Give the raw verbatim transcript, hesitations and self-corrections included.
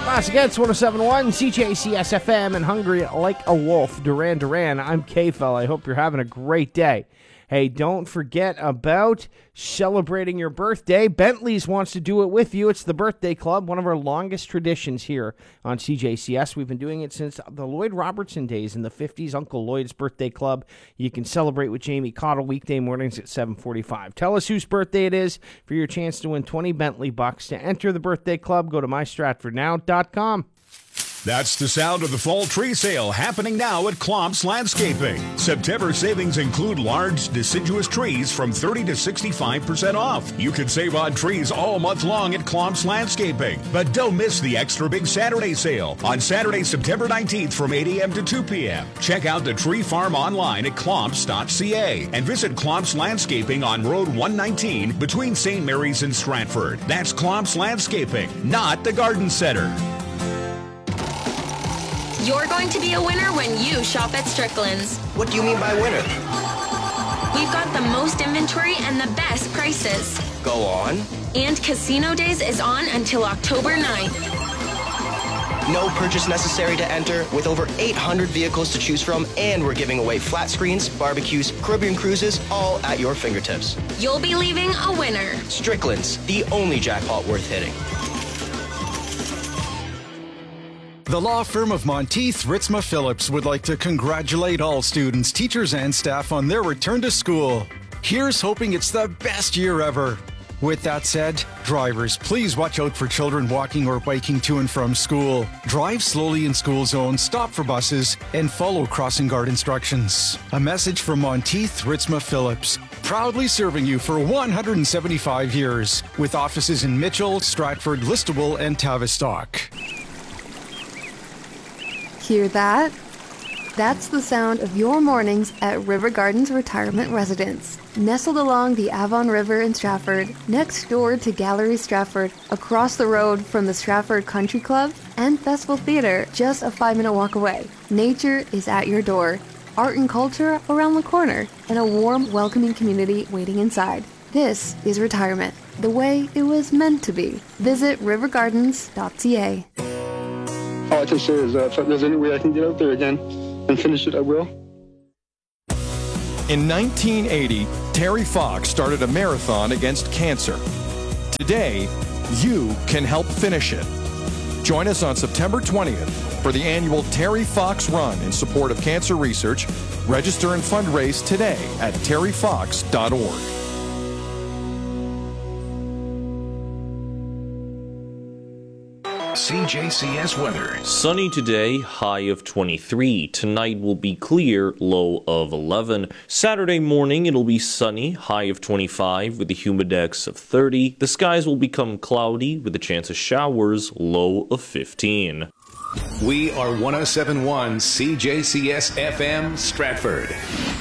Classic Hits, one oh seven point one, C J C S F M, and Hungry Like a Wolf, Duran Duran. I'm K-Fella. I hope you're having a great day. Hey, don't forget about celebrating your birthday. Bentley's wants to do it with you. It's the Birthday Club, one of our longest traditions here on C J C S. We've been doing it since the Lloyd Robertson days in the fifties, Uncle Lloyd's Birthday Club. You can celebrate with Jamie Cottle weekday mornings at seven forty-five. Tell us whose birthday it is for your chance to win twenty Bentley bucks. To enter the Birthday Club, go to my stratford now dot com. That's the sound of the fall tree sale happening now at Klomps Landscaping. September savings include large deciduous trees from thirty to sixty-five percent off. You can save on trees all month long at Klomps Landscaping. But don't miss the extra big Saturday sale on Saturday, September nineteenth from eight a.m. to two p.m. Check out the tree farm online at klomps dot c a and visit Klomps Landscaping on Road one nineteen between Saint Mary's and Stratford. That's Klomps Landscaping, not the Garden Center. You're going to be a winner when you shop at Strickland's. What do you mean by winner? We've got the most inventory and the best prices. Go on. And Casino Days is on until October ninth. No purchase necessary to enter, with over eight hundred vehicles to choose from, and we're giving away flat screens, barbecues, Caribbean cruises, all at your fingertips. You'll be leaving a winner. Strickland's, the only jackpot worth hitting. The law firm of Monteith, Ritzma Phillips would like to congratulate all students, teachers, and staff on their return to school. Here's hoping it's the best year ever. With that said, drivers, please watch out for children walking or biking to and from school. Drive slowly in school zones, stop for buses, and follow crossing guard instructions. A message from Monteith, Ritzma Phillips, proudly serving you for one hundred seventy-five years, with offices in Mitchell, Stratford, Listowel, and Tavistock. Hear that? That's the sound of your mornings at River Gardens Retirement Residence. Nestled along the Avon River in Stratford, next door to Gallery Stratford, across the road from the Stratford Country Club and Festival Theatre, just a five-minute walk away. Nature is at your door, art and culture around the corner, and a warm, welcoming community waiting inside. This is retirement, the way it was meant to be. Visit river gardens dot c a. All I can say is that if there's any way I can get out there again and finish it, I will. In nineteen eighty, Terry Fox started a marathon against cancer. Today, you can help finish it. Join us on September twentieth for the annual Terry Fox Run in support of cancer research. Register and fundraise today at terry fox dot org. C J C S weather. Sunny today, high of twenty-three. Tonight will be clear, low of eleven. Saturday morning, it'll be sunny, high of twenty-five with a humidex of thirty. The skies will become cloudy with a chance of showers, low of fifteen. We are one oh seven point one C J C S F M Stratford.